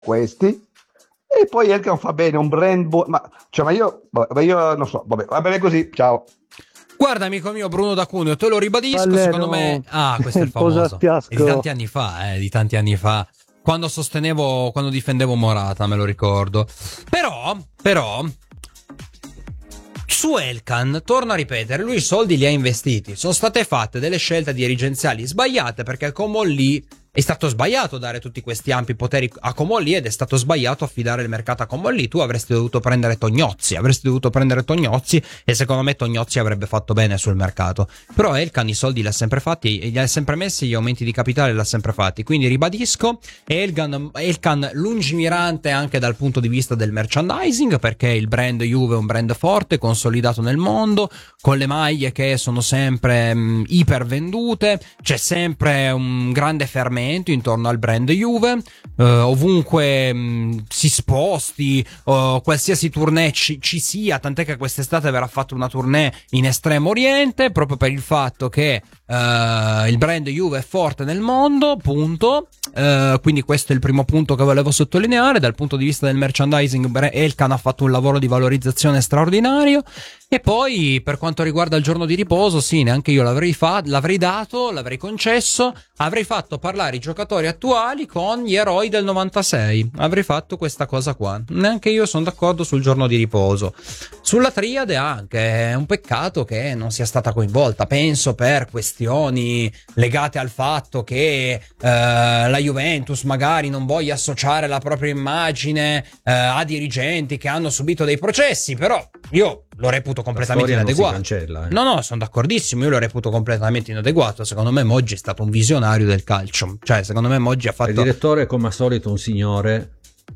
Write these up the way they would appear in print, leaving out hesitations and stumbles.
questi. E poi Elkan fa bene, un brand ma io non so, vabbè, va bene così, ciao. Guarda, amico mio Bruno da Cuneo, te lo ribadisco, Valero, secondo me... Ah, questo è il famoso. È di tanti anni fa, quando difendevo Morata, me lo ricordo. Però, su Elkan, torno a ripetere, lui i soldi li ha investiti. Sono state fatte delle scelte dirigenziali sbagliate, perché Comolli è stato sbagliato dare tutti questi ampi poteri a Comolli, ed è stato sbagliato affidare il mercato a Comolli. Tu avresti dovuto prendere Tognozzi, e secondo me Tognozzi avrebbe fatto bene sul mercato. Però Elkan i soldi li ha sempre fatti, li ha sempre messi, gli aumenti di capitale li ha sempre fatti. Quindi ribadisco, Elkan lungimirante anche dal punto di vista del merchandising, perché il brand Juve è un brand forte, consolidato nel mondo, con le maglie che sono sempre iper vendute, c'è sempre un grande fermento intorno al brand Juve, ovunque si sposti, qualsiasi tournée ci sia, tant'è che quest'estate verrà fatta una tournée in Estremo Oriente, proprio per il fatto che il brand Juve è forte nel mondo, punto. Quindi questo è il primo punto che volevo sottolineare. Dal punto di vista del merchandising, Elkan ha fatto un lavoro di valorizzazione straordinario. E poi per quanto riguarda il giorno di riposo, sì, neanche io l'avrei dato, l'avrei concesso, avrei fatto parlare i giocatori attuali con gli eroi del 96, avrei fatto questa cosa qua. Neanche io sono d'accordo sul giorno di riposo. Sulla triade anche è un peccato che non sia stata coinvolta, penso per questioni legate al fatto che la Juventus magari non voglia associare la propria immagine a dirigenti che hanno subito dei processi, però io lo reputo completamente inadeguato. No, sono d'accordissimo, io lo reputo completamente inadeguato. Secondo me Moggi è stato un visionario del calcio, cioè secondo me Moggi ha fatto... Il direttore come al solito un signore,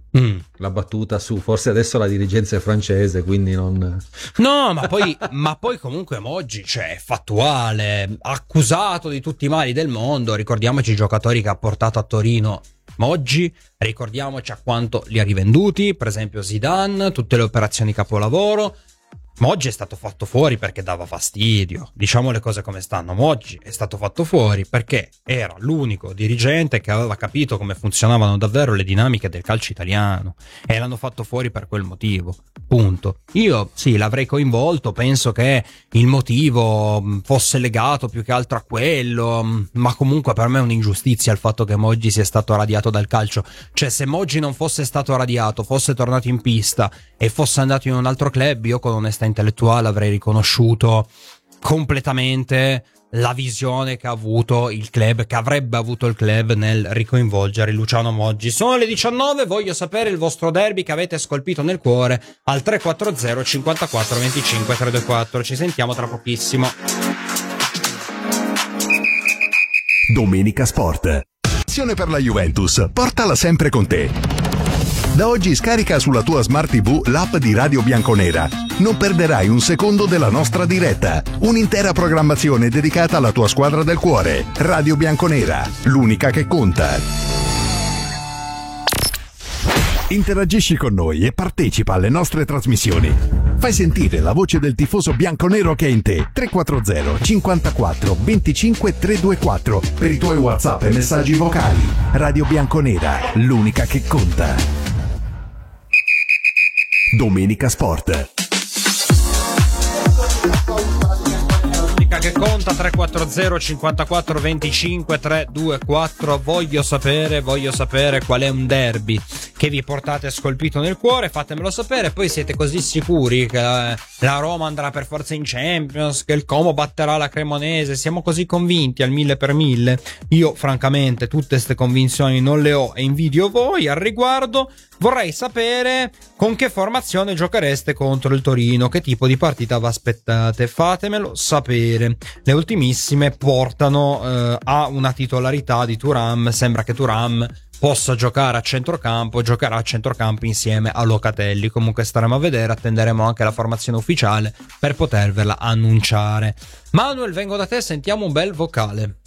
la battuta su, forse adesso la dirigenza è francese, quindi non... No, ma poi comunque Moggi, cioè, è fattuale, accusato di tutti i mali del mondo. Ricordiamoci i giocatori che ha portato a Torino Moggi, ricordiamoci a quanto li ha rivenduti, per esempio Zidane, tutte le operazioni capolavoro. Moggi è stato fatto fuori perché dava fastidio, diciamo le cose come stanno. Moggi è stato fatto fuori perché era l'unico dirigente che aveva capito come funzionavano davvero le dinamiche del calcio italiano, e l'hanno fatto fuori per quel motivo, punto. Io sì, l'avrei coinvolto, penso che il motivo fosse legato più che altro a quello, ma comunque per me è un'ingiustizia il fatto che Moggi sia stato radiato dal calcio. Cioè, se Moggi non fosse stato radiato, fosse tornato in pista e fosse andato in un altro club, io con onestà intellettuale avrei riconosciuto completamente la visione che ha avuto il club, che avrebbe avuto il club nel ricoinvolgere Luciano Moggi. Sono le 19, voglio sapere il vostro derby che avete scolpito nel cuore al 340 54 25 324. Ci sentiamo tra pochissimo. Domenica Sport. Passione per la Juventus, portala sempre con te. Da oggi scarica sulla tua Smart TV l'app di Radio Bianconera. Non perderai un secondo della nostra diretta. Un'intera programmazione dedicata alla tua squadra del cuore. Radio Bianconera, l'unica che conta. Interagisci con noi e partecipa alle nostre trasmissioni. Fai sentire la voce del tifoso bianconero che è in te. 340 54 25 324 per i tuoi WhatsApp e messaggi vocali. Radio Bianconera, l'unica che conta. Domenica Sport. Che conta 340 54 25 324. Voglio sapere qual è un derby che vi portate scolpito nel cuore, fatemelo sapere. Poi siete così sicuri che la Roma andrà per forza in Champions, che il Como batterà la Cremonese, siamo così convinti al 1000%? Io francamente tutte queste convinzioni non le ho e invidio voi al riguardo. Vorrei sapere con che formazione giochereste contro il Torino, che tipo di partita vi aspettate, fatemelo sapere. Le ultimissime portano a una titolarità di Thuram. Sembra che Thuram possa giocare a centrocampo, giocherà a centrocampo insieme a Locatelli. Comunque staremo a vedere, attenderemo anche la formazione ufficiale per potervela annunciare. Manuel, vengo da te, sentiamo un bel vocale.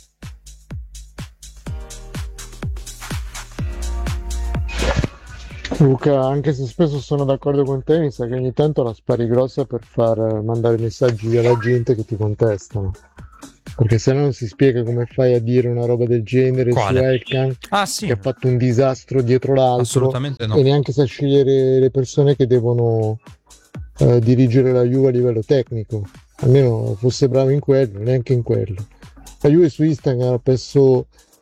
Luca, anche se spesso sono d'accordo con te, mi sa che ogni tanto la spari grossa per far mandare messaggi alla gente che ti contestano. Perché se no non si spiega come fai a dire una roba del genere su Elkan, sì, che ha fatto un disastro dietro l'altro. Assolutamente no. E neanche sa scegliere le persone che devono dirigere la Juve a livello tecnico. Almeno fosse bravo in quello, neanche in quello. La Juve su Instagram ha perso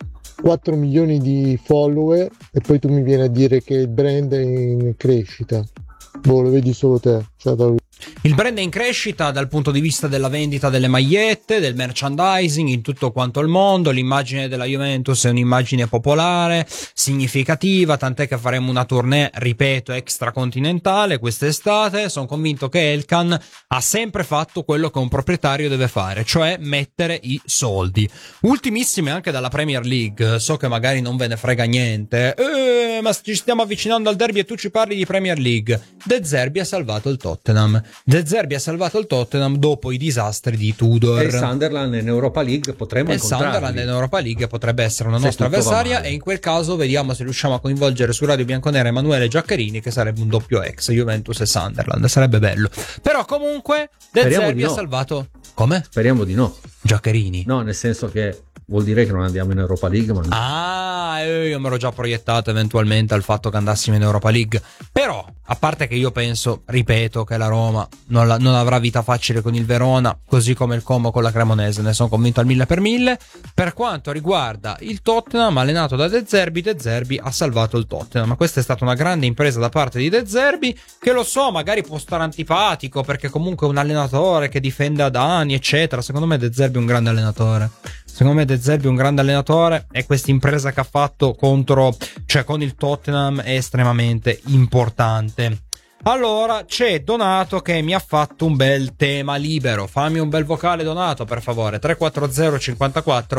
4 milioni di follower e poi tu mi vieni a dire che il brand è in crescita. Lo vedi solo te. Il brand è in crescita dal punto di vista della vendita delle magliette, del merchandising in tutto quanto il mondo. L'immagine della Juventus è un'immagine popolare, significativa, tant'è che faremo una tournée, ripeto, extracontinentale quest'estate. Sono convinto che Elkan ha sempre fatto quello che un proprietario deve fare, cioè mettere i soldi. Ultimissime anche dalla Premier League, so che magari non ve ne frega niente, ma ci stiamo avvicinando al derby e tu ci parli di Premier League. De Zerbi ha salvato il Tottenham. De Zerbi ha salvato il Tottenham dopo i disastri di Tudor. E il Sunderland in Europa League potremmo incontrarli. Sunderland in Europa League potrebbe essere una nostra avversaria, e in quel caso vediamo se riusciamo a coinvolgere su Radio Bianconera Emanuele Giaccherini, che sarebbe un doppio ex Juventus e Sunderland, sarebbe bello. Però comunque De Zerbi ha salvato. Come? Speriamo di no. Giaccherini? No, nel senso che vuol dire che non andiamo in Europa League, ma io mi ero già proiettato eventualmente al fatto che andassimo in Europa League. Però, a parte che io penso, ripeto, che la Roma non avrà vita facile con il Verona, così come il Como con la Cremonese, ne sono convinto al 1000%. Per quanto riguarda il Tottenham, allenato da De Zerbi ha salvato il Tottenham. Ma questa è stata una grande impresa da parte di De Zerbi, che lo so, magari può stare antipatico, perché comunque è un allenatore che difende da anni, eccetera. Secondo me De Zerbi è un grande allenatore. Secondo me De Zerbi è un grande allenatore, e questa impresa che ha fatto con il Tottenham è estremamente importante. Allora, c'è Donato che mi ha fatto un bel tema libero. Fammi un bel vocale, Donato, per favore. 340 54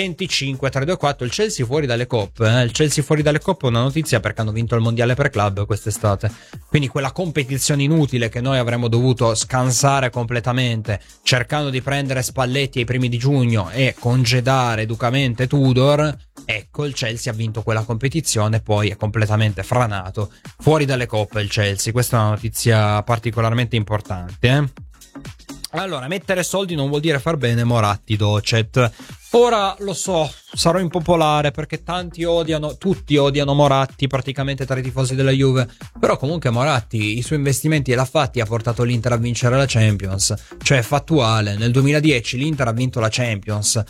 25 324. Il Chelsea fuori dalle coppe. Il Chelsea fuori dalle coppe è una notizia, perché hanno vinto il mondiale per club quest'estate. Quindi quella competizione inutile che noi avremmo dovuto scansare completamente, cercando di prendere Spalletti ai primi di giugno e congedare educamente Tudor. Ecco, il Chelsea ha vinto quella competizione, poi è completamente franato. Fuori dalle coppe il Chelsea. Questa è una notizia particolarmente importante. Allora, mettere soldi non vuol dire far bene, Moratti Docet. Ora lo so, sarò impopolare perché tutti odiano Moratti, praticamente tra i tifosi della Juve. Però comunque Moratti i suoi investimenti l'ha fatti, ha portato l'Inter a vincere la Champions. Cioè, è fattuale, nel 2010 l'Inter ha vinto la Champions.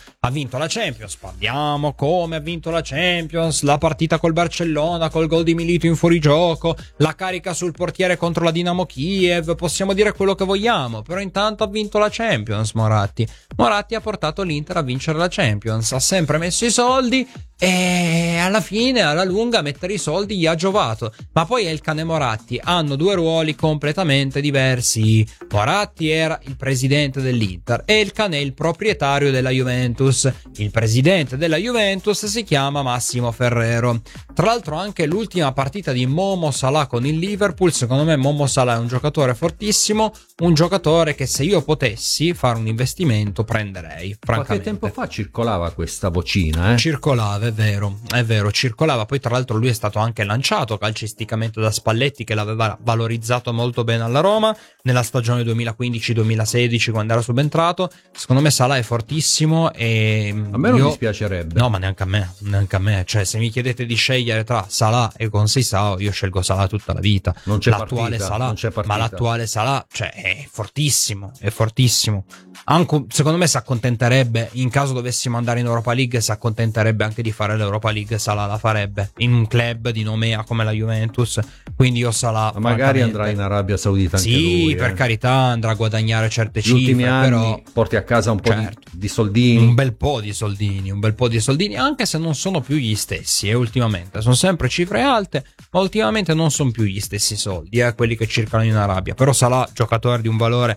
Parliamo come ha vinto la Champions, la partita col Barcellona, col gol di Milito in fuorigioco, la carica sul portiere contro la Dinamo Kiev, possiamo dire quello che vogliamo, però intanto ha vinto la Champions Moratti ha portato l'Inter a vincere la Champions, ha sempre messo i soldi, e alla fine, alla lunga, mettere i soldi gli ha giovato. Ma poi Elkan e Moratti hanno due ruoli completamente diversi. Moratti era il presidente dell'Inter, Elkan è il proprietario della Juventus. Il presidente della Juventus si chiama Massimo Ferrero. Tra l'altro anche l'ultima partita di Momo Salah con il Liverpool, secondo me Momo Salah è un giocatore fortissimo, un giocatore che se io potessi fare un investimento prenderei, francamente. Qualche tempo fa circolava questa vocina, Circolava, è vero, circolava. Poi tra l'altro lui è stato anche lanciato calcisticamente da Spalletti, che l'aveva valorizzato molto bene alla Roma nella stagione 2015-2016 quando era subentrato. Secondo me Salah è fortissimo, e a me non dispiacerebbe. No, ma neanche a me. Cioè, se mi chiedete di scegliere tra Salah e Conceição, io scelgo Salah tutta la vita. Non c'è l'attuale partita, Salah, non c'è partita. Ma l'attuale Salah, cioè, è fortissimo. Anche, secondo me si accontenterebbe, in caso dovessimo andare in Europa League, si accontenterebbe anche di fare l'Europa League. Salah la farebbe in un club di Nomea come la Juventus. Quindi io Salah, magari andrà in Arabia Saudita anche lui. Sì, per carità, andrà a guadagnare certe cifre. Ultimi anni però porti a casa un po' di soldini. Un bel po' di soldini, anche se non sono più gli stessi. Ultimamente sono sempre cifre alte, ma ultimamente non sono più gli stessi soldi, quelli che circolano in Arabia. Però Salah, giocatore di un valore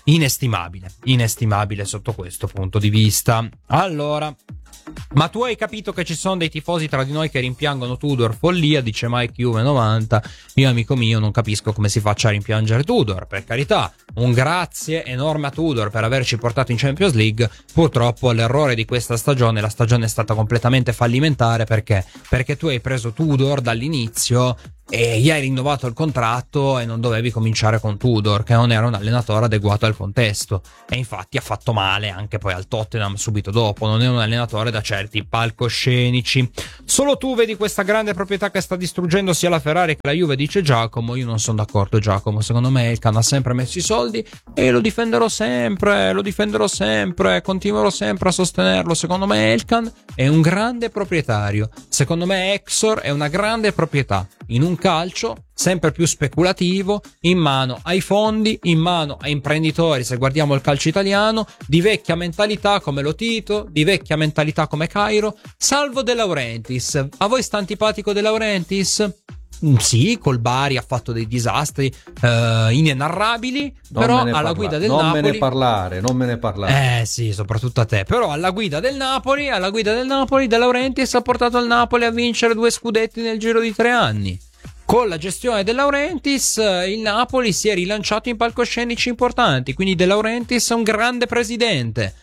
inestimabile sotto questo punto di vista. Allora, ma tu hai capito che ci sono dei tifosi tra di noi che rimpiangono Tudor? Follia, dice Mike Juve 90. Io, amico mio, non capisco come si faccia a rimpiangere Tudor, per carità. Un grazie enorme a Tudor per averci portato in Champions League. Purtroppo l'errore di questa stagione, la stagione è stata completamente fallimentare, perché tu hai preso Tudor dall'inizio e gli hai rinnovato il contratto e non dovevi cominciare con Tudor, che non era un allenatore adeguato al contesto, e infatti ha fatto male anche poi al Tottenham subito dopo. Non è un allenatore da certi palcoscenici. Solo tu vedi questa grande proprietà che sta distruggendo sia la Ferrari che la Juve, dice Giacomo. Io non sono d'accordo, Giacomo. Secondo me Elkann ha sempre messo i soldi e lo difenderò sempre, continuerò sempre a sostenerlo. Secondo me Elkann è un grande proprietario, secondo me Exor è una grande proprietà in un calcio sempre più speculativo, in mano ai fondi, in mano a imprenditori, se guardiamo il calcio italiano, di vecchia mentalità come Lotito, di vecchia mentalità come Cairo, salvo De Laurentiis. A voi sta antipatico De Laurentiis? Sì, col Bari ha fatto dei disastri inenarrabili, però alla guida del Napoli... Non me ne parlare. Sì, soprattutto a te. Però alla guida del Napoli, De Laurentiis ha portato il Napoli a vincere 2 scudetti nel giro di 3 anni. Con la gestione De Laurentiis il Napoli si è rilanciato in palcoscenici importanti, quindi De Laurentiis è un grande presidente.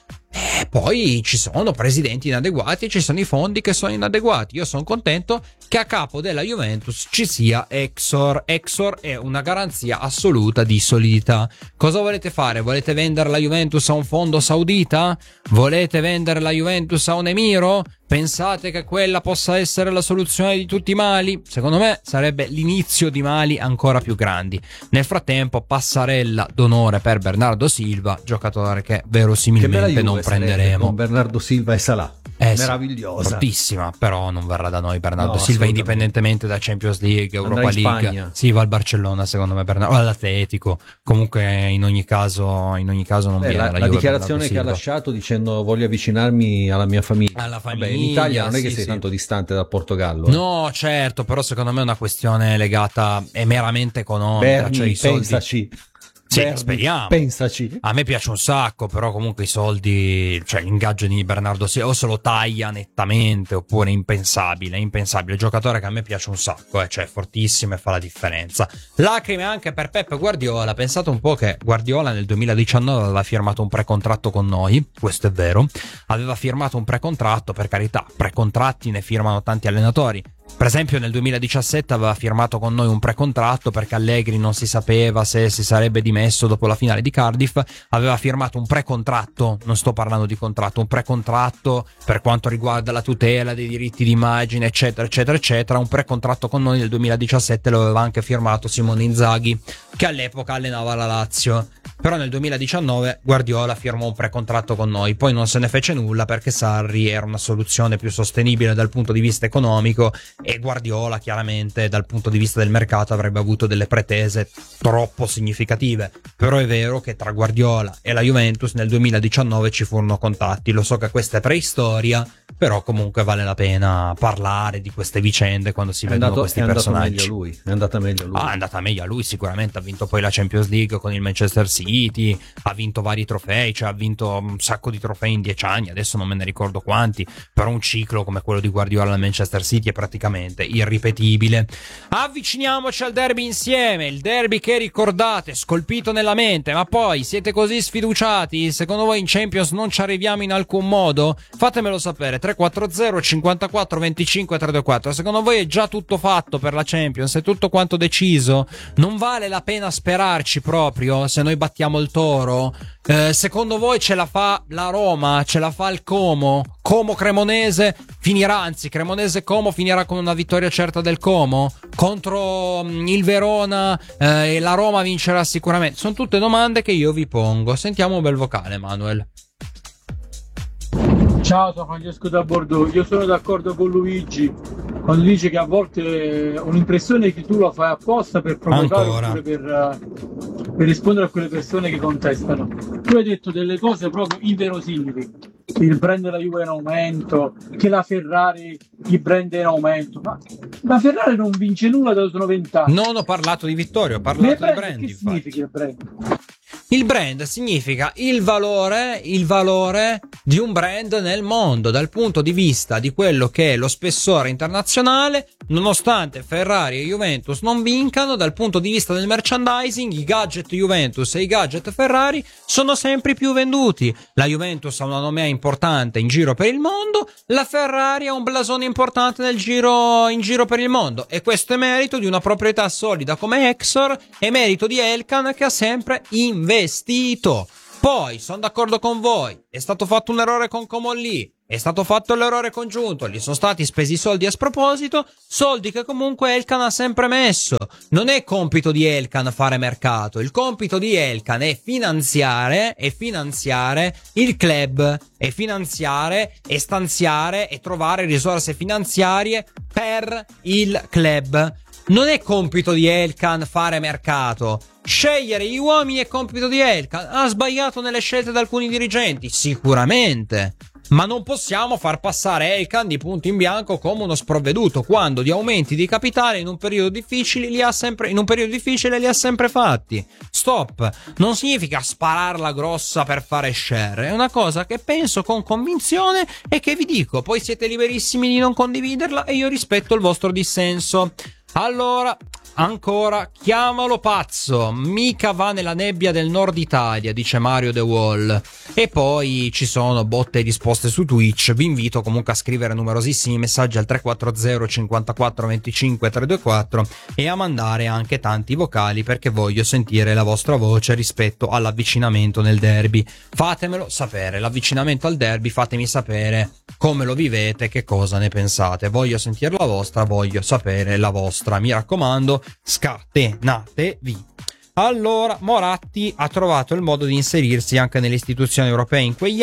Poi ci sono presidenti inadeguati e ci sono i fondi che sono inadeguati. Io sono contento che a capo della Juventus ci sia Exor. Exor è una garanzia assoluta di solidità. Cosa volete fare? Volete vendere la Juventus a un fondo saudita? Volete vendere la Juventus a un emiro? Pensate che quella possa essere la soluzione di tutti i mali? Secondo me sarebbe l'inizio di mali ancora più grandi. Nel frattempo, passarella d'onore per Bernardo Silva, giocatore che verosimilmente non prenderemo. Con Bernardo Silva e Salah. Meravigliosa, fortissima, però non verrà da noi Bernardo Silva, indipendentemente da Champions League, Europa League. Sì, va al Barcellona secondo me Bernardo, o all'Atletico. Comunque in ogni caso non viene la dichiarazione che ha lasciato dicendo voglio avvicinarmi alla mia famiglia. Vabbè, in Italia non è che sei tanto distante dal Portogallo. No, certo, però secondo me è una questione legata è meramente economica. Berni, cioè i soldi... pensaci. Sì, speriamo. Pensaci. A me piace un sacco, però comunque i soldi, cioè l'ingaggio di Bernardo Silva o se lo taglia nettamente oppure impensabile. Il giocatore che a me piace un sacco, cioè è fortissimo e fa la differenza. Lacrime anche per Pep Guardiola. Pensate un po' che Guardiola nel 2019 aveva firmato un precontratto con noi, questo è vero. Aveva firmato un precontratto, per carità, precontratti ne firmano tanti allenatori. Per esempio nel 2017 aveva firmato con noi un precontratto perché Allegri non si sapeva se si sarebbe dimesso dopo la finale di Cardiff. Aveva firmato un precontratto, non sto parlando di contratto, un precontratto per quanto riguarda la tutela dei diritti d'immagine eccetera eccetera eccetera. Un precontratto con noi nel 2017 lo aveva anche firmato Simone Inzaghi, che all'epoca allenava la Lazio. Però nel 2019 Guardiola firmò un precontratto con noi, poi non se ne fece nulla perché Sarri era una soluzione più sostenibile dal punto di vista economico e Guardiola chiaramente dal punto di vista del mercato avrebbe avuto delle pretese troppo significative. Però è vero che tra Guardiola e la Juventus nel 2019 ci furono contatti. Lo so che questa è preistoria, però comunque vale la pena parlare di queste vicende quando si vedono questi personaggi. È andata meglio a lui. È andata meglio a lui sicuramente. Ha vinto poi la Champions League con il Manchester City, ha vinto vari trofei, cioè ha vinto un sacco di trofei in 10 anni, adesso non me ne ricordo quanti, però un ciclo come quello di Guardiola al Manchester City è praticamente irripetibile. Avviciniamoci al derby insieme, il derby che ricordate, scolpito nella mente, ma poi siete così sfiduciati? Secondo voi in Champions non ci arriviamo in alcun modo? Fatemelo sapere, 340 54 25 324. Secondo voi è già tutto fatto per la Champions? È tutto quanto deciso? Non vale la pena sperarci proprio se noi battiamo il Toro? Secondo voi ce la fa la Roma? Ce la fa il Como? Como-Cremonese finirà, anzi Cremonese-Como finirà con una vittoria certa del Como? Contro il Verona e la Roma vincerà sicuramente? Sono tutte domande che io vi pongo. Sentiamo un bel vocale, Manuel. Ciao, sono Francesco da Bordeaux. Io sono d'accordo con Luigi quando dice che a volte ho l'impressione che tu lo fai apposta per provocare oppure per rispondere a quelle persone che contestano. Tu hai detto delle cose proprio inverosimili, il brand della Juve è in aumento, che la Ferrari il brand è in aumento, ma la Ferrari non vince nulla da sono 20 anni. Non ho parlato di vittoria, ho parlato di brand. Che significa il brand? Il brand significa il valore di un brand nel mondo, dal punto di vista di quello che è lo spessore internazionale. Nonostante Ferrari e Juventus non vincano, dal punto di vista del merchandising, i gadget Juventus e i gadget Ferrari sono sempre più venduti. La Juventus ha una nomea importante in giro per il mondo, la Ferrari ha un blasone importante in giro per il mondo, e questo è merito di una proprietà solida come Exor, è merito di Elkann, che ha sempre investito. Poi sono d'accordo con voi, è stato fatto un errore con Comolli, è stato fatto l'errore congiunto, gli sono stati spesi soldi a sproposito, soldi che comunque Elkann ha sempre messo. Non è compito di Elkann fare mercato, il compito di Elkann è finanziare il club, è finanziare e stanziare e trovare risorse finanziarie per il club. Non è compito di Elkann fare mercato. Scegliere gli uomini è compito di Elkann. Ha sbagliato nelle scelte di alcuni dirigenti? Sicuramente. Ma non possiamo far passare Elkann di punto in bianco come uno sprovveduto, quando di aumenti di capitale in un periodo difficile li ha sempre fatti. Stop. Non significa spararla grossa per fare share. È una cosa che penso con convinzione e che vi dico. Poi siete liberissimi di non condividerla e io rispetto il vostro dissenso. Allora, ancora, chiamalo pazzo, mica va nella nebbia del nord Italia, dice Mario The Wall. E poi ci sono botte e risposte su Twitch. Vi invito comunque a scrivere numerosissimi messaggi al 340 54 25 324 e a mandare anche tanti vocali, perché voglio sentire la vostra voce rispetto all'avvicinamento nel derby. Fatemelo sapere, l'avvicinamento al derby, fatemi sapere come lo vivete, che cosa ne pensate. Voglio sentire la vostra, voglio sapere la vostra. Mi raccomando, scatenatevi. Allora, Moratti ha trovato il modo di inserirsi anche nelle istituzioni europee in quegli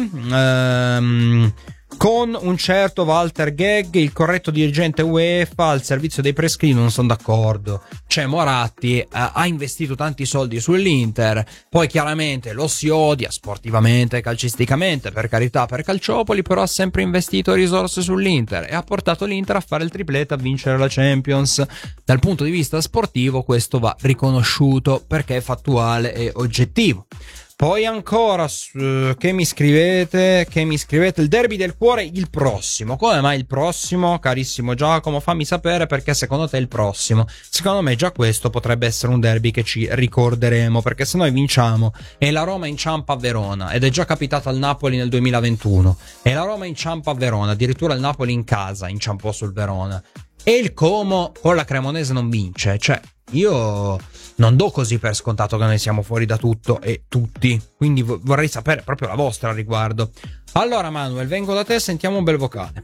anni, con un certo Walter Gegg, il corretto dirigente UEFA al servizio dei prescritti. Non sono d'accordo. Cioè, Moratti ha investito tanti soldi sull'Inter, poi chiaramente lo si odia sportivamente, calcisticamente, per carità, per Calciopoli, però ha sempre investito risorse sull'Inter e ha portato l'Inter a fare il triplete, a vincere la Champions. Dal punto di vista sportivo questo va riconosciuto, perché è fattuale e oggettivo. Poi ancora, che mi scrivete, il derby del cuore, il prossimo. Come mai il prossimo, carissimo Giacomo? Fammi sapere, perché secondo te è il prossimo. Secondo me già questo potrebbe essere un derby che ci ricorderemo, perché se noi vinciamo e la Roma inciampa a Verona, ed è già capitato al Napoli nel 2021, e la Roma inciampa a Verona, addirittura il Napoli in casa inciampò sul Verona, e il Como con la Cremonese non vince. Cioè, io non do così per scontato che noi siamo fuori da tutto e tutti, quindi vorrei sapere proprio la vostra al riguardo. Allora Manuel, vengo da te, sentiamo un bel vocale.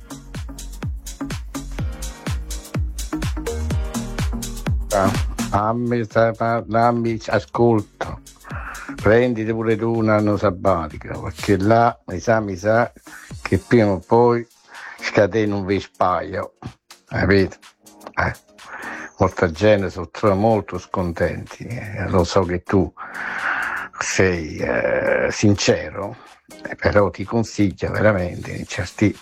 Dammi, ascolta, prenditi pure tu un anno sabbatico, perché là mi sa che prima o poi scatena un vespaio, capito? Molta gente sono molto scontenti, lo so che tu sei sincero, però ti consiglio veramente in certe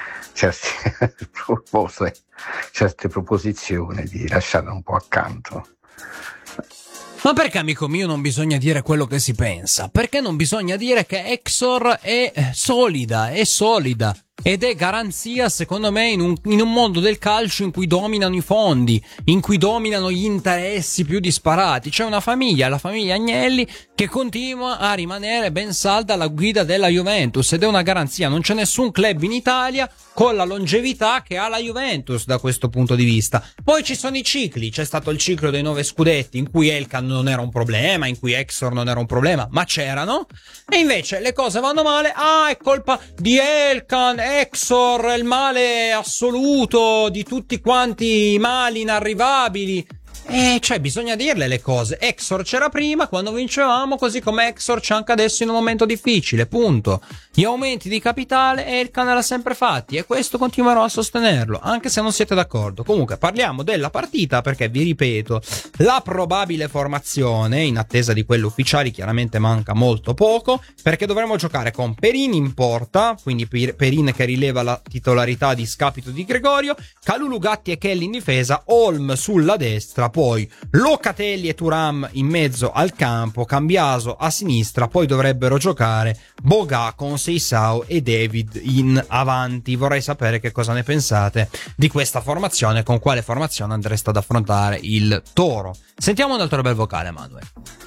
proposizioni di lasciarla un po' accanto. Ma perché, amico mio, non bisogna dire quello che si pensa? Perché non bisogna dire che Exor è solida, ed è garanzia, secondo me, in un mondo del calcio in cui dominano i fondi, in cui dominano gli interessi più disparati. C'è una famiglia, la famiglia Agnelli, che continua a rimanere ben salda alla guida della Juventus, ed è una garanzia. Non c'è nessun club in Italia con la longevità che ha la Juventus da questo punto di vista. Poi ci sono i cicli, c'è stato il ciclo dei 9 scudetti in cui Elkann non era un problema, in cui Exor non era un problema, ma c'erano, e invece le cose vanno male. È colpa di Elkann, Exor, il male assoluto di tutti quanti i mali inarrivabili. Cioè, bisogna dirle le cose. Exor c'era prima, quando vincevamo, così come Exor c'è anche adesso in un momento difficile, punto. Gli aumenti di capitale Elkann l'ha sempre fatti, e questo continuerò a sostenerlo, anche se non siete d'accordo. Comunque parliamo della partita, perché vi ripeto, la probabile formazione, in attesa di quelle ufficiali, chiaramente manca molto poco, perché dovremo giocare con Perin in porta, quindi Perin che rileva la titolarità di scapito di Gregorio, Kalulu, Gatti e Kelly in difesa, Holm sulla destra, poi Locatelli e Thuram in mezzo al campo, Cambiaso a sinistra, poi dovrebbero giocare Boga con Seisao e David in avanti. Vorrei sapere che cosa ne pensate di questa formazione, con quale formazione andreste ad affrontare il Toro. Sentiamo un altro bel vocale, Manuel.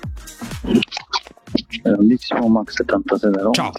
Grandissimo Max 77 Roma. Ciao.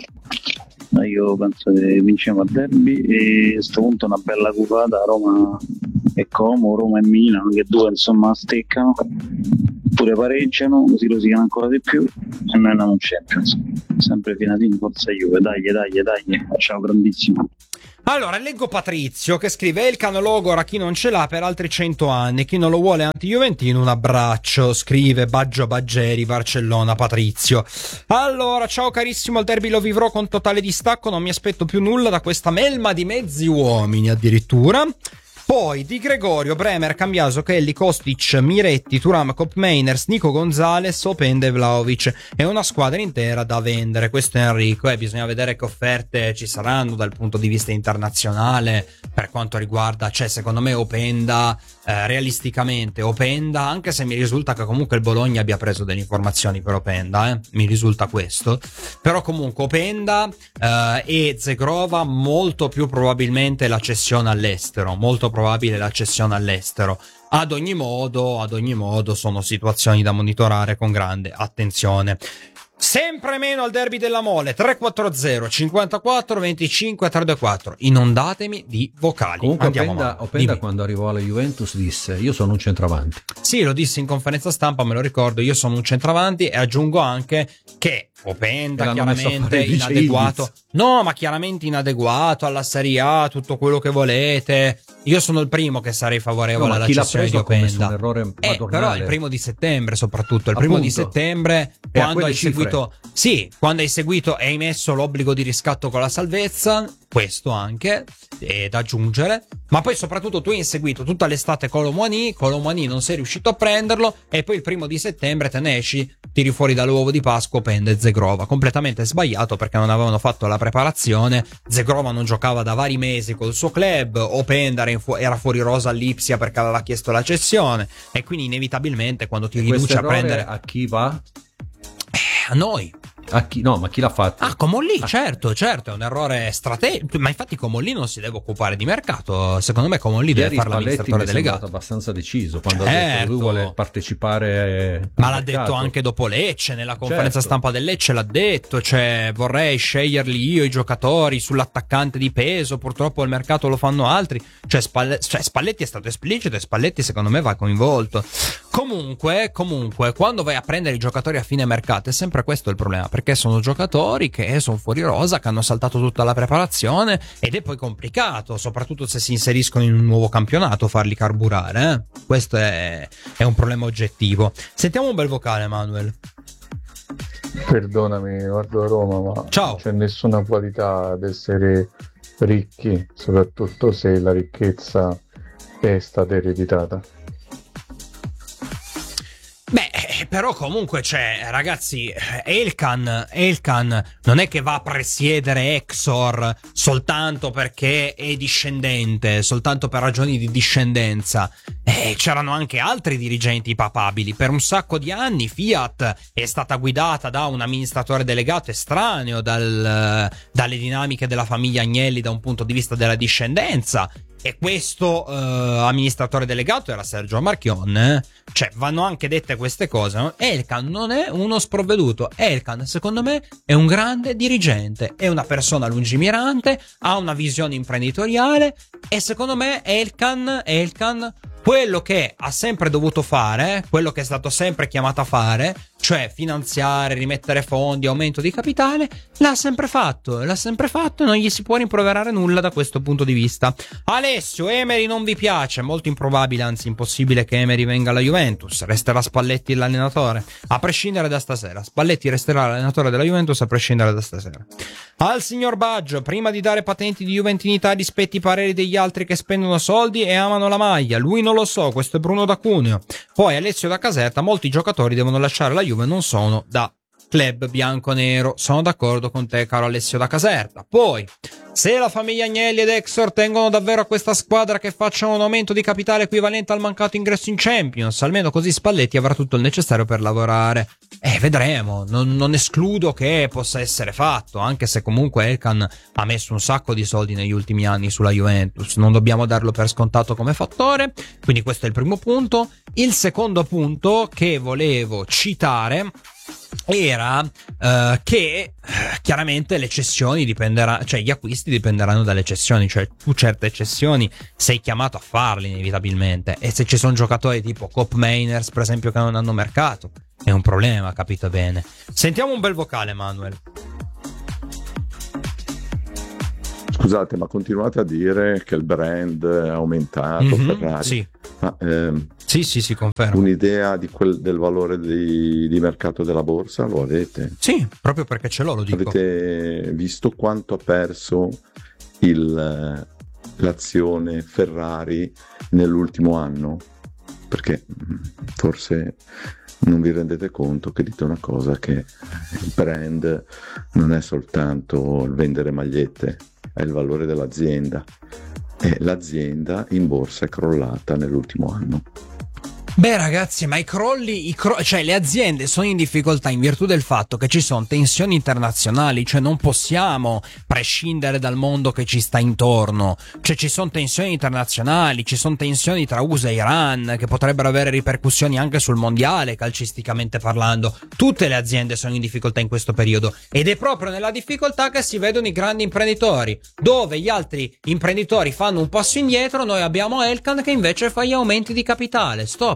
Io penso che vinciamo a derby e a questo punto una bella cupata. Roma e Como, Roma e Milan, che due insomma steccano, pure pareggiano, così rosicano ancora di più e noi andiamo in Champions. Sempre finatini, forza Juve, dai. Ciao, grandissimo. Allora, leggo Patrizio che scrive: Elkan Logora chi non ce l'ha per altri 100 anni, chi non lo vuole anti-juventino un abbraccio. Scrive Baggio Baggeri, Barcellona, Patrizio. Allora, ciao carissimo, il derby lo vivrò con totale distacco, non mi aspetto più nulla da questa melma di mezzi uomini addirittura. Poi Di Gregorio, Bremer, Cambiaso, Kelly, Kostic, Miretti, Thuram, Koopmeiners, Nico Gonzalez, Openda e Vlahovic. È una squadra intera da vendere. Questo è Enrico. Bisogna vedere che offerte ci saranno dal punto di vista internazionale per quanto riguarda, cioè secondo me Openda, realisticamente Openda, anche se mi risulta che comunque il Bologna abbia preso delle informazioni per Openda, mi risulta questo, però comunque Openda e Zegrova molto più probabilmente la cessione all'estero, molto probabile la cessione all'estero. Ad ogni modo sono situazioni da monitorare con grande attenzione. Sempre meno al derby della Mole. 340 54 25 324. Inondatemi di vocali. Comunque Openda quando arrivò alla Juventus disse: io sono un centravanti. Sì, lo disse in conferenza stampa, me lo ricordo, io sono un centravanti, e aggiungo anche che Openda chiaramente inadeguato. No, ma chiaramente inadeguato alla Serie A, tutto quello che volete. Io sono il primo che sarei favorevole alla cessione di Openda. Un errore però il 1 settembre, soprattutto il 1 settembre, quando hai seguito, quando hai seguito e hai messo l'obbligo di riscatto con la salvezza, questo anche è da aggiungere, ma poi soprattutto tu hai inseguito tutta l'estate Colomboani non sei riuscito a prenderlo, e poi il 1 settembre te ne esci, tiri fuori dall'uovo di Pasqua Openda e Zegrova, completamente sbagliato perché non avevano fatto la preparazione. Zegrova non giocava da vari mesi col suo club, Openda era fuori rosa all'Ipsia perché aveva chiesto la cessione, e quindi inevitabilmente quando ti riduci a prendere, a chi va? A noi. A chi? No, ma chi l'ha fatto? Comolli, certo, è un errore strategico, ma infatti Comolli non si deve occupare di mercato, secondo me Comolli deve fare l'amministratore delegato. È abbastanza deciso quando ha detto che lui vuole partecipare, ma l'ha detto anche dopo Lecce, nella conferenza stampa del Lecce l'ha detto, cioè vorrei sceglierli io i giocatori sull'attaccante di peso, purtroppo il mercato lo fanno altri, cioè Spalletti è stato esplicito, e Spalletti secondo me va coinvolto. Comunque quando vai a prendere i giocatori a fine mercato è sempre questo il problema, perché sono giocatori che sono fuori rosa, che hanno saltato tutta la preparazione, ed è poi complicato, soprattutto se si inseriscono in un nuovo campionato, farli carburare. Questo è un problema oggettivo. Sentiamo un bel vocale, Manuel. Perdonami, guardo Roma, ma ciao. Non c'è nessuna qualità ad essere ricchi, soprattutto se la ricchezza è stata ereditata. Però comunque ragazzi, Elkan non è che va a presiedere Exor soltanto perché è discendente, soltanto per ragioni di discendenza. C'erano anche altri dirigenti papabili. Per un sacco di anni Fiat è stata guidata da un amministratore delegato estraneo dalle dinamiche della famiglia Agnelli da un punto di vista della discendenza. E questo amministratore delegato era Sergio Marchionne. Cioè, vanno anche dette queste cose, no? Elkan non è uno sprovveduto. Elkan, secondo me, è un grande dirigente, è una persona lungimirante, ha una visione imprenditoriale, e secondo me Elkan quello che ha sempre dovuto fare, quello che è stato sempre chiamato a fare, cioè finanziare, rimettere fondi, aumento di capitale, l'ha sempre fatto e non gli si può rimproverare nulla da questo punto di vista. Alessio, Emery non vi piace? Molto improbabile, anzi impossibile che Emery venga alla Juventus. Resterà Spalletti l'allenatore, a prescindere da stasera. Spalletti resterà l'allenatore della Juventus a prescindere da stasera. Al signor Baggio, prima di dare patenti di juventinità rispetti i pareri degli altri che spendono soldi e amano la maglia. Lui non lo so, questo è Bruno da Cuneo. Poi Alessio da Caserta, molti giocatori devono lasciare la Juve, non sono da club bianconero. Sono d'accordo con te, caro Alessio da Caserta. Poi, se la famiglia Agnelli ed Exor tengono davvero a questa squadra che faccia un aumento di capitale equivalente al mancato ingresso in Champions, almeno così Spalletti avrà tutto il necessario per lavorare. Vedremo, non escludo che possa essere fatto, anche se comunque Elkan ha messo un sacco di soldi negli ultimi anni sulla Juventus, non dobbiamo darlo per scontato come fattore. Quindi questo è il primo punto. Il secondo punto che volevo citare era che chiaramente le cessioni dipenderanno, cioè gli acquisti dipenderanno dalle cessioni, cioè tu certe cessioni sei chiamato a farle inevitabilmente, e se ci sono giocatori tipo Cop Mainers per esempio che non hanno mercato è un problema, capito bene. Sentiamo un bel vocale, Manuel. Scusate, ma continuate a dire che il brand è aumentato, Ferrari. Sì. Ma, sì, confermo. Un'idea del valore di mercato della borsa lo avete? Sì, proprio perché ce l'ho, lo dico. Avete visto quanto ha perso l'azione Ferrari nell'ultimo anno? Perché forse non vi rendete conto che dite una cosa, che il brand non è soltanto il vendere magliette, è il valore dell'azienda, e l'azienda in borsa è crollata nell'ultimo anno. Beh ragazzi, ma cioè le aziende sono in difficoltà in virtù del fatto che ci sono tensioni internazionali, cioè non possiamo prescindere dal mondo che ci sta intorno, cioè ci sono tensioni internazionali, ci sono tensioni tra USA e Iran che potrebbero avere ripercussioni anche sul mondiale calcisticamente parlando. Tutte le aziende sono in difficoltà in questo periodo, ed è proprio nella difficoltà che si vedono i grandi imprenditori. Dove gli altri imprenditori fanno un passo indietro, noi abbiamo Elkann che invece fa gli aumenti di capitale. Stop.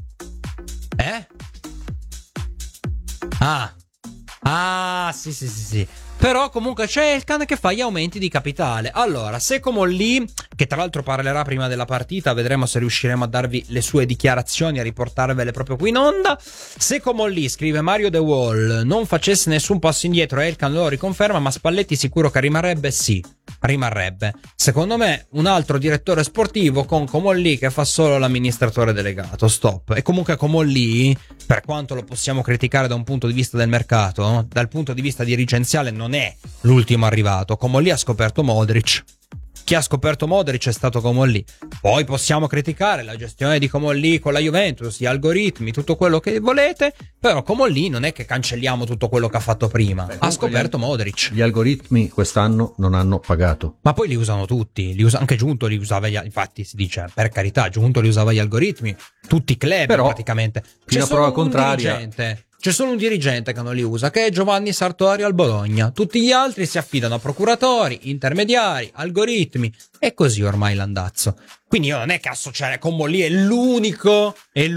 Sì. Però comunque c'è Elkann che fa gli aumenti di capitale. Allora, se Comolli, che tra l'altro parlerà prima della partita, vedremo se riusciremo a darvi le sue dichiarazioni, a riportarvele proprio qui in onda. Se Comolli, scrive Mario The Wall, non facesse nessun passo indietro, Elkann lo riconferma, ma Spalletti sicuro che rimarrebbe? Sì, rimarrebbe. Secondo me un altro direttore sportivo con Comolli che fa solo l'amministratore delegato. Stop. E comunque Comolli, per quanto lo possiamo criticare da un punto di vista del mercato, dal punto di vista dirigenziale non è l'ultimo arrivato. Comolli ha scoperto Modric. Chi ha scoperto Modric è stato Comolli. Poi possiamo criticare la gestione di Comolli con la Juventus, gli algoritmi, tutto quello che volete, però Comolli non è che cancelliamo tutto quello che ha fatto prima. Ha scoperto Modric. Gli algoritmi quest'anno non hanno pagato. Ma poi li usano tutti, anche Giunto li usava, infatti si dice, per carità, Giunto li usava gli algoritmi, tutti i club però, praticamente. Fino a prova contraria. C'è solo un dirigente che non li usa, che è Giovanni Sartori al Bologna. Tutti gli altri si affidano a procuratori, intermediari, algoritmi, e così ormai l'andazzo. Quindi io non è che associare Comolli è l'unico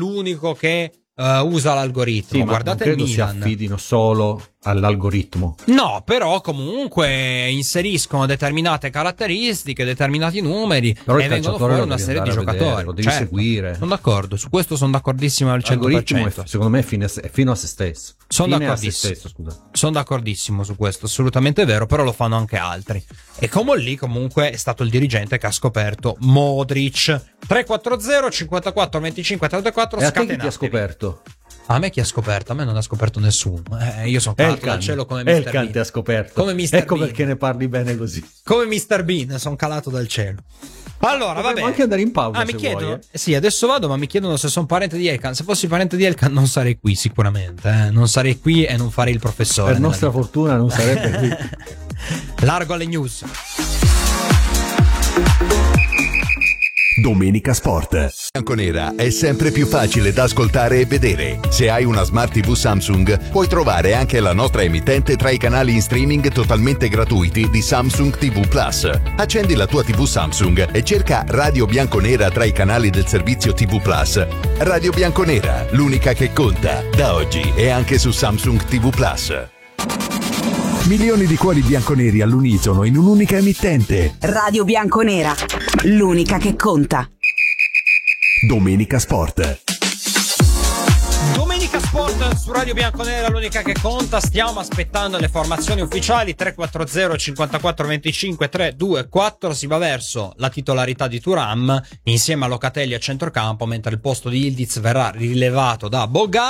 che usa l'algoritmo. Sì, guardate ma il non credo Milan. si affidino solo all'algoritmo. No, però comunque inseriscono determinate caratteristiche, determinati numeri, però e vengono fuori una serie di giocatori. Lo devi seguire. Sono d'accordo, su questo sono d'accordissimo al 100%. L'algoritmo secondo me è fino a se stesso. Sono d'accordissimo su questo, assolutamente vero, però lo fanno anche altri. E Comolli comunque è stato il dirigente che ha scoperto Modric. 340 54 25 34. E a te chi ti ha scoperto? A me chi ha scoperto? A me non ha scoperto nessuno. Io sono calato dal cielo come Mr. Bean. Elkann ti ha scoperto. Come Mr. Ecco Bean. perché ne parli bene così. Come Mr. Bean, sono calato dal cielo. Allora, vabbè. anche andare in pausa mi se chiedono, vuoi. Sì, adesso vado, ma mi chiedono se sono parente di Elkann. Se fossi parente di Elkann non sarei qui sicuramente. Non sarei qui e non farei il professore. Per nostra fortuna non sarebbe qui. Largo alle news. Domenica Sport. Bianconera è sempre più facile da ascoltare e vedere. Se hai una Smart TV Samsung, puoi trovare anche la nostra emittente tra i canali in streaming totalmente gratuiti di Samsung TV Plus. Accendi la tua TV Samsung e cerca Radio Bianconera tra i canali del servizio TV Plus. Radio Bianconera, l'unica che conta. Da oggi è anche su Samsung TV Plus. Milioni di cuori bianconeri all'unisono in un'unica emittente. Radio Bianconera, l'unica che conta. Domenica Sport. Domenica Sport su Radio Bianconera, l'unica che conta. Stiamo aspettando le formazioni ufficiali. 340 54 25 324. Si va verso la titolarità di Thuram insieme a Locatelli a centrocampo, mentre il posto di Yildiz verrà rilevato da Boga.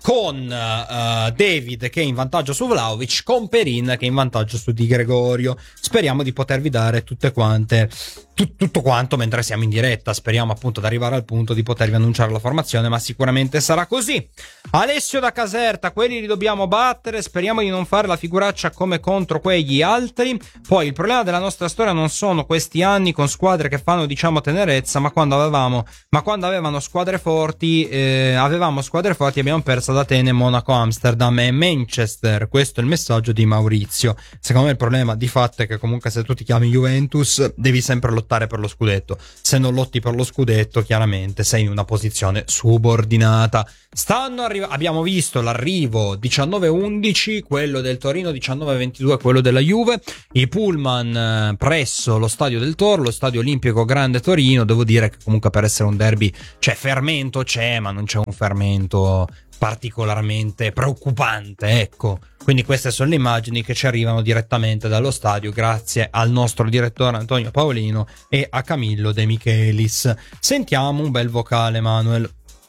con David che è in vantaggio su Vlahovic, con Perin che è in vantaggio su Di Gregorio. Speriamo di potervi dare tutte quante tutto quanto mentre siamo in diretta. Speriamo appunto di arrivare al punto di potervi annunciare la formazione, ma sicuramente sarà così. Alessio da Caserta: quelli li dobbiamo battere, speriamo di non fare la figuraccia come contro quegli altri. Poi il problema della nostra storia non sono questi anni con squadre che fanno diciamo tenerezza, ma quando avevano squadre forti, abbiamo perso ad Atene, Monaco, Amsterdam e Manchester. Questo è il messaggio di Maurizio. Secondo me il problema di fatto è che comunque se tu ti chiami Juventus devi sempre lottare per lo scudetto. Se non lotti per lo scudetto, chiaramente sei in una posizione subordinata. Abbiamo visto l'arrivo 19-11, quello del Torino 19-22, quello della Juve, i pullman presso lo stadio del Toro, lo stadio olimpico Grande Torino. Devo dire che comunque per essere un derby fermento c'è, ma non c'è un fermento particolarmente preoccupante, ecco. Quindi queste sono le immagini che ci arrivano direttamente dallo stadio grazie al nostro direttore Antonio Paolino e a Camillo De Michelis. Sentiamo un bel vocale, Manuel.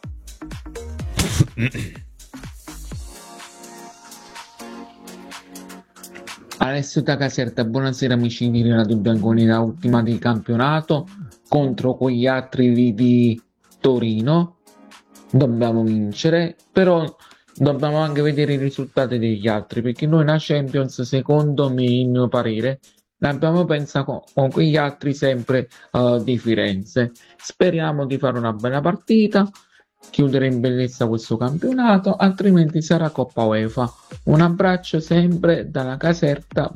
Alessio da Caserta, buonasera amici di Radio Bianconera. Ultima del campionato contro quegli altri di Torino, dobbiamo vincere, però dobbiamo anche vedere i risultati degli altri, perché noi la Champions, secondo me, in mio parere, l'abbiamo pensa con quegli altri sempre di Firenze. Speriamo di fare una bella partita, chiudere in bellezza questo campionato, altrimenti sarà Coppa UEFA. Un abbraccio sempre dalla Caserta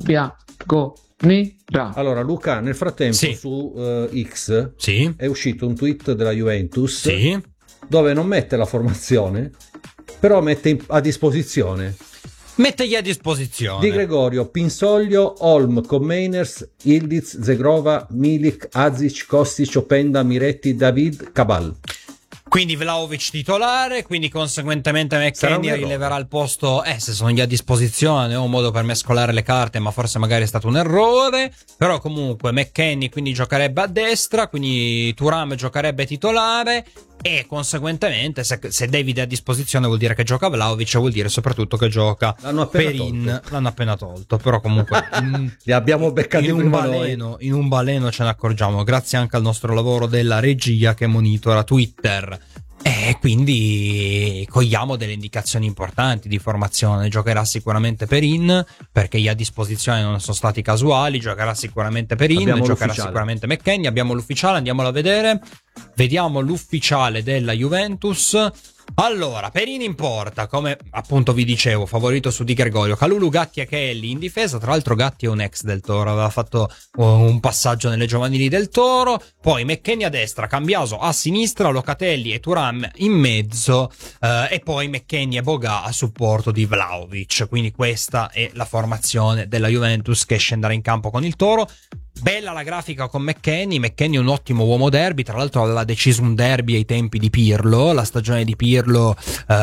Bianconera. Allora Luca, nel frattempo su X è uscito un tweet della Juventus dove non mette la formazione, però mette a disposizione. Mettegli a disposizione Di Gregorio, Pinsoglio, Olm, Komeners, Ildiz, Zegrova, Milik, Azic, Kostic, Openda, Miretti, David, Cabal. Quindi Vlahovic titolare, quindi conseguentemente McKennie rileverà il posto. Se sono gli a disposizione è un modo per mescolare le carte, ma forse magari è stato un errore. Però comunque McKennie quindi giocherebbe a destra, quindi Thuram giocherebbe titolare. E conseguentemente se David è a disposizione vuol dire che gioca Vlahovic, vuol dire soprattutto che gioca Perin. L'hanno appena tolto, però comunque li abbiamo beccati in un baleno ce ne accorgiamo, grazie anche al nostro lavoro della regia che monitora Twitter. E quindi cogliamo delle indicazioni importanti di formazione. Giocherà sicuramente Perin, perché gli a disposizione non sono stati casuali. Giocherà sicuramente Perin, giocherà sicuramente McKennie. Abbiamo l'ufficiale, andiamolo a vedere. Vediamo l'ufficiale della Juventus. Allora, Perin in porta, come appunto vi dicevo, favorito su Di Gregorio, Kalulu, Gatti e Kelly in difesa. Tra l'altro Gatti è un ex del Toro, aveva fatto un passaggio nelle giovanili del Toro. Poi McKennie a destra, Cambiaso a sinistra, Locatelli e Thuram in mezzo, e poi McKennie e Boga a supporto di Vlahovic. Quindi questa è la formazione della Juventus che scenderà in campo con il Toro. Bella la grafica con McKennie è un ottimo uomo derby, tra l'altro aveva deciso un derby ai tempi di Pirlo, la stagione di Pirlo,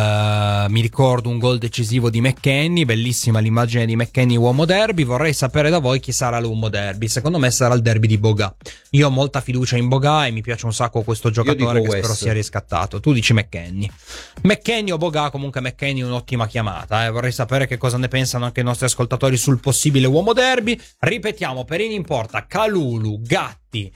mi ricordo un gol decisivo di McKennie, bellissima l'immagine di McKennie uomo derby. Vorrei sapere da voi chi sarà l'uomo derby. Secondo me sarà il derby di Boga. Io ho molta fiducia in Boga e mi piace un sacco questo giocatore che spero sia riscattato. Tu dici McKennie o Boga? Comunque McKennie è un'ottima chiamata, vorrei sapere che cosa ne pensano anche i nostri ascoltatori sul possibile uomo derby. Ripetiamo, Perin in porta, Kalulu, Gatti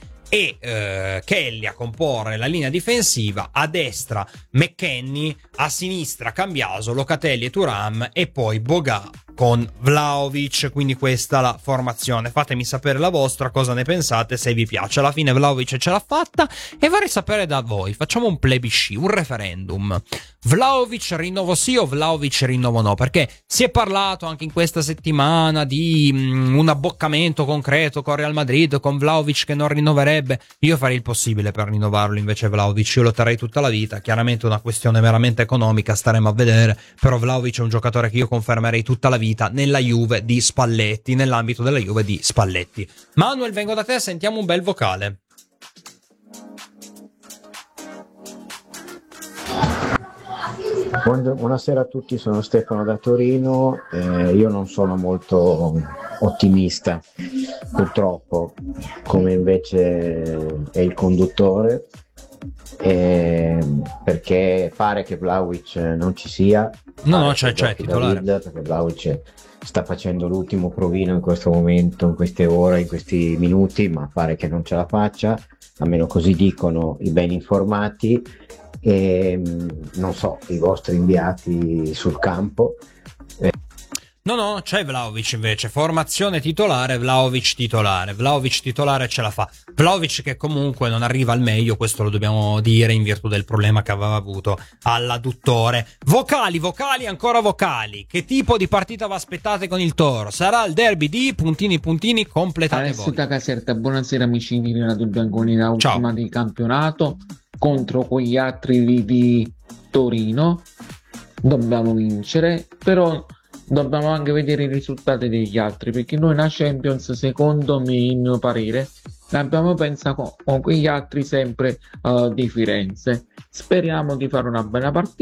e Kelly a comporre la linea difensiva, a destra McKennie, a sinistra Cambiaso, Locatelli e Thuram e poi Boga con Vlahovic. Quindi questa la formazione. Fatemi sapere la vostra, cosa ne pensate, se vi piace. Alla fine Vlahovic ce l'ha fatta e vorrei sapere da voi. Facciamo un plebiscito, un referendum. Vlahovic rinnovo sì o Vlahovic rinnovo no? Perché si è parlato anche in questa settimana di un abboccamento concreto con Real Madrid, con Vlahovic che non rinnoverebbe. Io farei il possibile per rinnovarlo invece Vlahovic, io lo terrei tutta la vita. Chiaramente è una questione meramente economica, staremo a vedere, però Vlahovic è un giocatore che io confermerei tutta la vita nella Juve di Spalletti, nell'ambito della Juve di Spalletti. Manuel, vengo da te, sentiamo un bel vocale. Buonasera a tutti, sono Stefano da Torino. Io non sono molto ottimista, purtroppo, come invece è il conduttore. perché pare che Vlahovic non ci sia. No, c'è titolare. Perché Vlahovic sta facendo l'ultimo provino in questo momento, in queste ore, in questi minuti, ma pare che non ce la faccia, almeno così dicono i ben informati. E non so, i vostri inviati sul campo. No, c'è Vlahovic invece, formazione titolare, Vlahovic titolare ce la fa. Vlahovic che comunque non arriva al meglio, questo lo dobbiamo dire, in virtù del problema che aveva avuto all'adduttore. Vocali, ancora vocali. Che tipo di partita vi aspettate con il Toro? Sarà il derby di ... completate Alessio voi. da Caserta, buonasera amici di Radio Bianconera, ultima di campionato contro quegli altri di Torino. Dobbiamo vincere, però dobbiamo anche vedere i risultati degli altri, perché noi la Champions, secondo me, il mio parere, l'abbiamo pensa con quegli altri sempre di Firenze. Speriamo di fare una bella partita.